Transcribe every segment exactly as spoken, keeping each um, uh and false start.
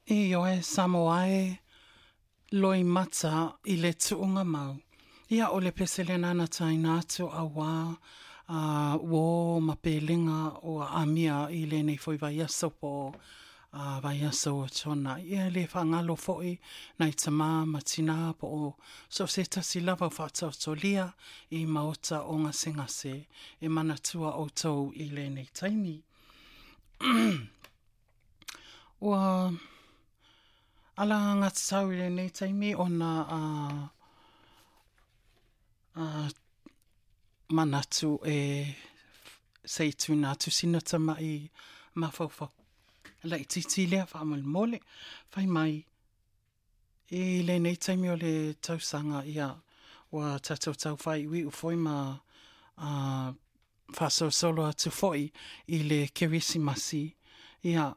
I oe Samoae loi mata i le tuunga mau. Ia o le pesele nana taina atu a wā a wō mapelinga o a amia i le nei foi vai aso po a vai aso o tona. Ia le whangalo foi nai tamā matina po o so se tasi lava whatau tolia i maota o ngase ngase e manatua o tau i le nei taimi. Ua ala ngata tau i le nei taimi o na a uh, uh, manatu e sei tuna tu sina tama i mawhawhau. La i titi lea whaamole mole, whai mai i le nei taimi o le tausanga ia wa tatou tau whai ui u foi ma uh, whaso solo atu foi i le Kerisimasi ia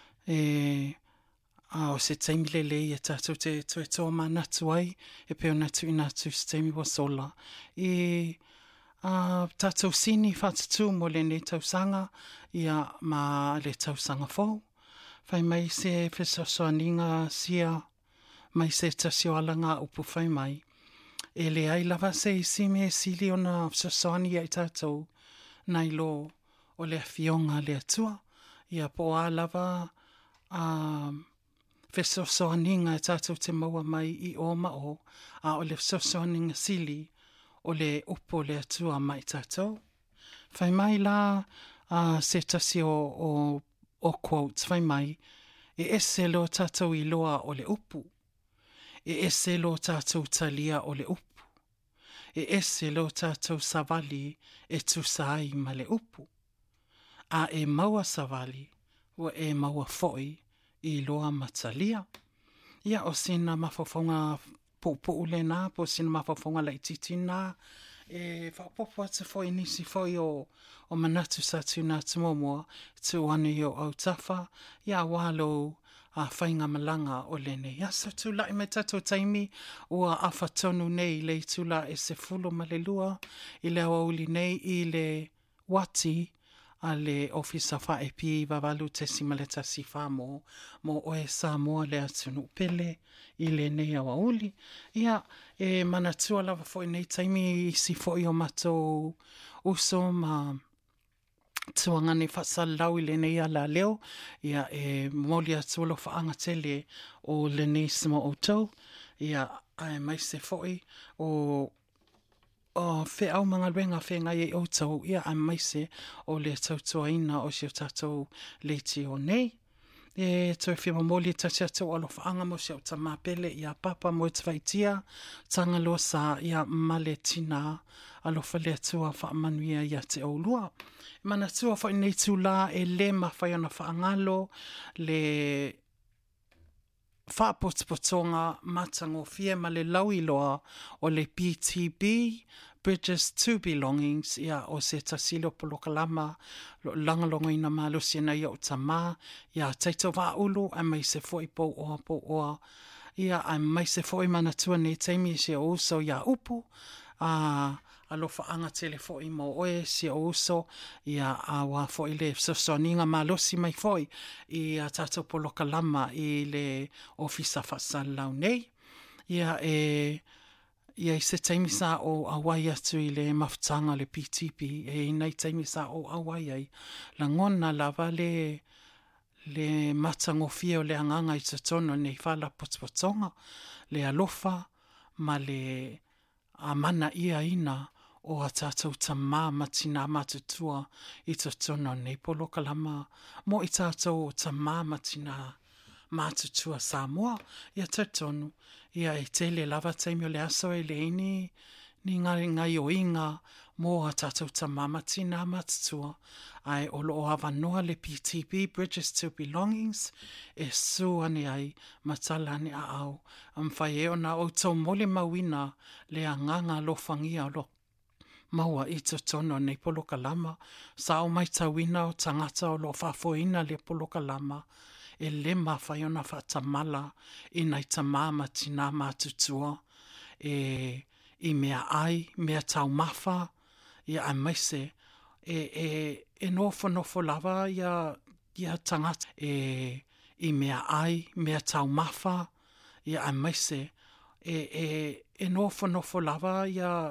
e a o se taimi le le e tātou te tue tō manatu ai e peo natu i natu se taimi wa sola i a tātou sini whatatu mo le ne tausanga ia ma le tausanga fōu whai mai se whesosoaninga sia mai se tasio alanga upu whai mai e le ai lava se isi me sili o na whesosoani ai tātou nai lo o le fionga le atua ia po a lava a um, whesosoaninga e tātou te maua mai i o ma o a o le whesosoaninga sili o le upo le atua mai tātou. Whai mai la uh, se tasi o, o, o quotes, whai mai e ese lo tātou i loa o le upu. E ese lo tātou talia o le upu. E ese lo tātou savali e tusai ma le upu. A e maua savali o e maua foi i loa matalia. Ia o sina mawhawhonga po po ule nā, po sina mawhawhonga lai titi nā, e whapopo atu foi nisi foi o, o manatu sa tū nā tumomoa, tu anu i o au tafa, ia walo a whainga malanga o le nei. Ia sa tūla i me tato taimi, ua awha tonu nei le tūla e se fulo ma le lua, i le awa uli nei i le wati, a le ofisa wha e pi wawalu te simaleta si wha mo, mo oe sa moa le atunu pele i le nei awa uli. Ia, e manatua lava fo i nei taimi si fo i o matou uso ma tuangane whasalau i le nei ala leo. Ia, e moli atualo whaanga tele o le nei sima o tau. Ia, ai mai se fo i o o fe au manga renga fe ngai e o tau ia a maise o le tautua ina o si o tatou leiti o nei. E toi whima moli tatia tau alo whaanga mo si o ta mapele ia papa mo e twaitia tanga loa sa ia male tina alo whale atua whaamanuia ia te o lua. Mana tua wha nei tu la e le mawhai ana whaangalo le whaapotspotonga matango fie ma le lauiloa o le P T B, Bridges to Belongings, ia o se tasilo polokalama, lo langalongo ina malo siena ia o tamā, ia taito wā ulu, a mai se foi po oa po oa, ia a mai se foi manatua ne teimi se o uso ia upu, a alofa anga tele foi mo oe si o uso ia a wa foi le sosoninga malosi mai foi i a tato poloka lama i le ofisa whasalau nei ia e ia i se taimisa o awai atu i le mafutanga le P T P e nei taimisa o awai ai la ngona lava le le matangofia o le anganga i tatono nei whala potspotonga le alofa ma le a mana ia ina o a tātou ta mā matina matutua i tatono nei polokalama mo i tātou ta mā matina matutua Samoa ia tatono ia e tele lava taimi o le aso e le ini ni ngari ngai o inga mo a tātou ta mā matina matutua ai o lo o awanoa le P T B Bridges to Belongings e suane ai matalane a au am whai e o na o tau mole mawina le anganga lo whangia lo maua i to tono nei polokalama sa o mai tawina o tangata o lo whafoina le polokalama e le mawhai o na whatamala i nei tamama tina matutua e i mea ai mea tau mafa i a maise e e e nofo nofo lava ia ia tangata e i mea ai, mea tau mawha, ia a maise, e, e, e nofo nofo lava ia